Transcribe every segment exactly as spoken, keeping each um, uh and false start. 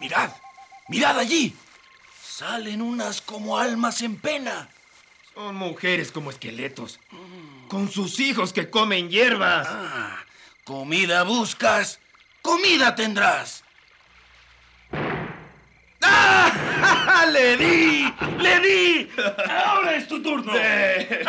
Mirad, mirad allí. Salen unas como almas en pena. Son mujeres como esqueletos, mm. con sus hijos que comen hierbas. Ah, comida buscas, comida tendrás. ¡Ah! ¡Le di! ¡Le di! ¡Ahora es tu turno! Sí.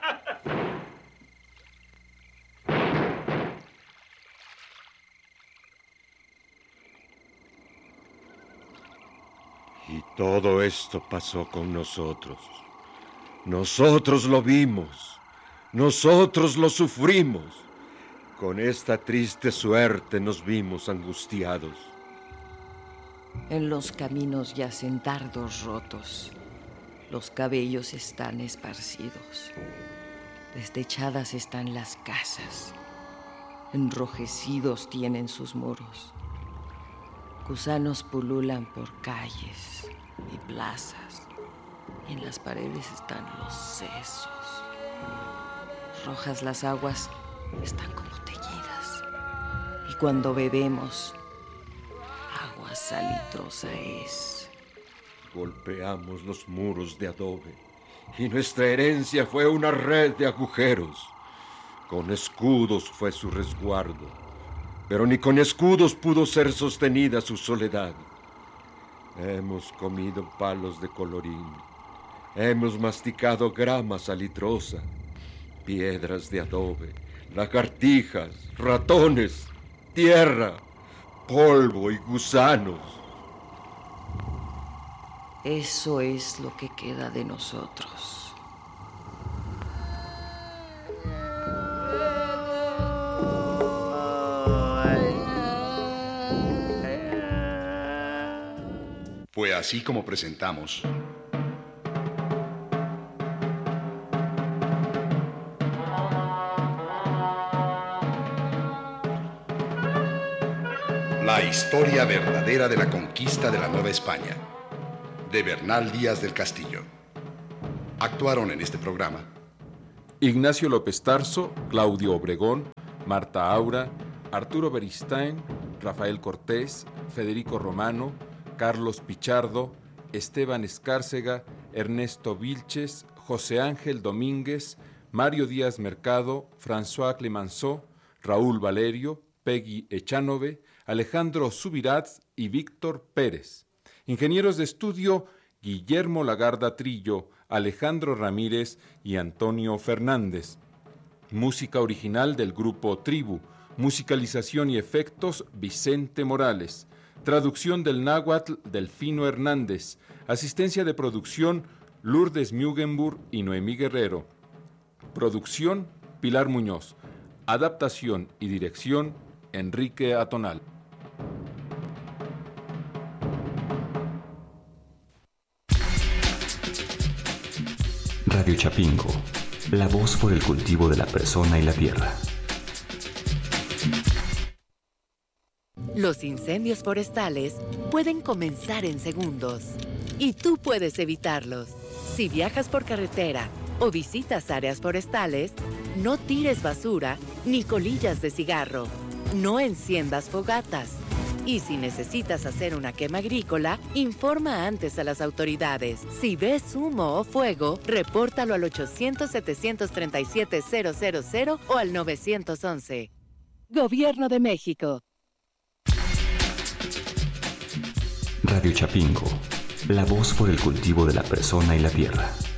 Y todo esto pasó con nosotros. Nosotros lo vimos. Nosotros lo sufrimos. Con esta triste suerte nos vimos angustiados. En los caminos yacen dardos rotos. Los cabellos están esparcidos. Desdechadas están las casas. Enrojecidos tienen sus muros. Gusanos pululan por calles y plazas. Y en las paredes están los sesos. Rojas las aguas están como teñidas. Y cuando bebemos, agua salitrosa es. Golpeamos los muros de adobe y nuestra herencia fue una red de agujeros. Con escudos fue su resguardo, pero ni con escudos pudo ser sostenida su soledad. Hemos comido palos de colorín, hemos masticado grama salitrosa, piedras de adobe, lagartijas, ratones, tierra, polvo y gusanos. Eso es lo que queda de nosotros. Fue así como presentamos la historia verdadera de la conquista de la Nueva España, de Bernal Díaz del Castillo. Actuaron en este programa Ignacio López Tarso, Claudio Obregón, Marta Aura, Arturo Beristain, Rafael Cortés, Federico Romano, Carlos Pichardo, Esteban Escárcega, Ernesto Vilches, José Ángel Domínguez, Mario Díaz Mercado, François Clemenceau, Raúl Valerio, Peggy Echanove, Alejandro Subirat y Víctor Pérez. Ingenieros de estudio, Guillermo Lagarda Trillo, Alejandro Ramírez y Antonio Fernández. Música original del grupo Tribu. Musicalización y efectos, Vicente Morales. Traducción del náhuatl, Delfino Hernández. Asistencia de producción, Lourdes Mugenburg y Noemí Guerrero. Producción, Pilar Muñoz. Adaptación y dirección, Enrique Atonal. Radio Chapingo, la voz por el cultivo de la persona y la tierra. Los incendios forestales pueden comenzar en segundos y tú puedes evitarlos. Si viajas por carretera o visitas áreas forestales, no tires basura ni colillas de cigarro. No enciendas fogatas. Y si necesitas hacer una quema agrícola, informa antes a las autoridades. Si ves humo o fuego, repórtalo al ochocientos, setecientos treinta y siete, cero cero cero o al nueve once. Gobierno de México. Radio Chapingo, la voz por el cultivo de la persona y la tierra.